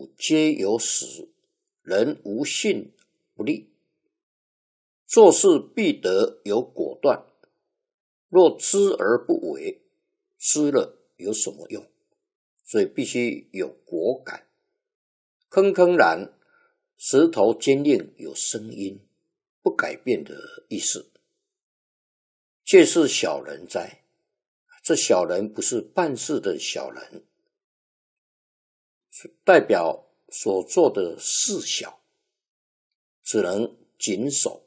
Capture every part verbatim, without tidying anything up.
处皆有始，人无信不立。做事必得有果断，若知而不为，知了有什么用？所以必须有果敢。铿铿然，石头坚硬有声音，不改变的意思。皆是小人哉，这小人不是办事的小人，代表所做的事小，只能谨守。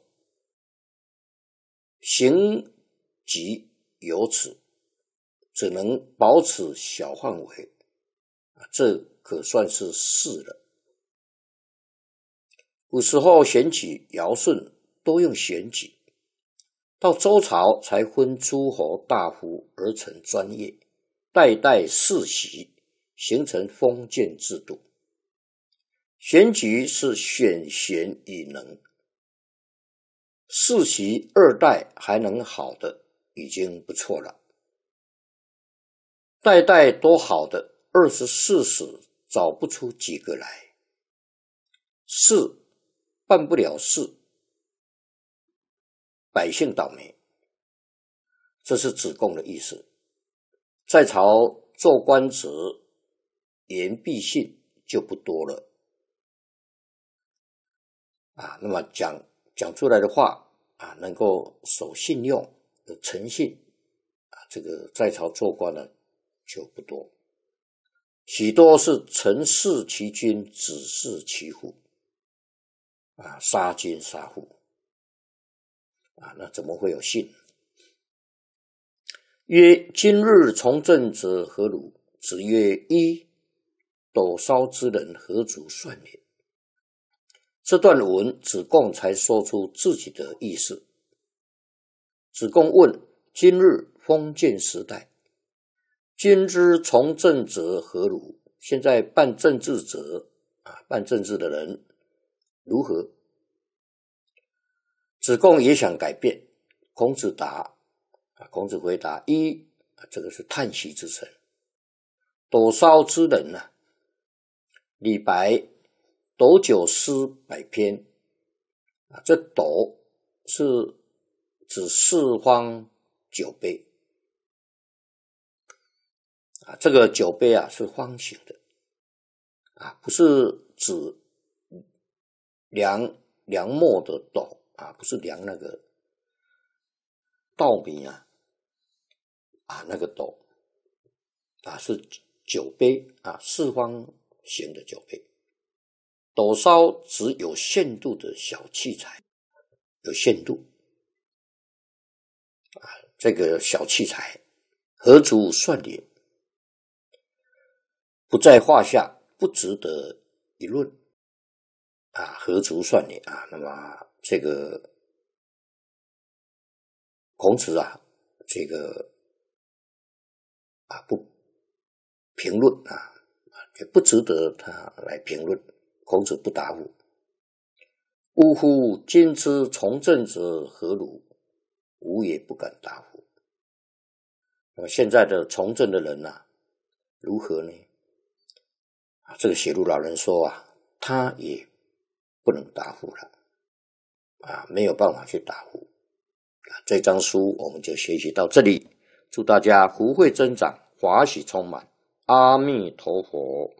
行己有耻，只能保持小范围，这可算是事了。古时候选举尧舜都用选举，到周朝才分诸侯大夫而成专业，代代世袭，形成封建制度。选举是选贤与能，世袭二代还能好的已经不错了，代代都好的二十四史找不出几个来。事办不了事，百姓倒霉，这是子贡的意思。在朝做官职，言必信就不多了啊。那么讲讲出来的话啊，能够守信用的诚信啊，这个在朝做官的就不多，许多是臣弑其君，子弑其父啊，杀君杀父啊，那怎么会有信？曰：今日从政者何如？子曰：一，斗烧之人何足算也。这段文子贡才说出自己的意思。子贡问：今日封建时代，今之从政者何如？现在办政治者啊，办政治的人如何？子贡也想改变。孔子答啊，孔子回答：一，这个是叹息之声。斗烧之人啊，李白斗酒诗百篇啊，这斗是指四方酒杯啊，这个酒杯啊是方形的啊，不是指量量墨的斗啊，不是量那个稻米啊啊那个斗啊，是酒杯啊，四方形的酒杯。斗烧指有限度的小器材，有限度啊，这个小器材何足算也，不在话下，不值得一论啊，何足算也啊。那么这个孔子啊，这个啊不评论啊，也不值得他来评论。孔子不答复。呜呼！今之从政者何如？吾也不敢答复。那么现在的从政的人啊，如何呢？啊，这个写入老人说啊，他也不能答复了啊，没有办法去答复。啊，这张书我们就学习到这里，祝大家福慧增长，法喜充满，阿弥陀佛。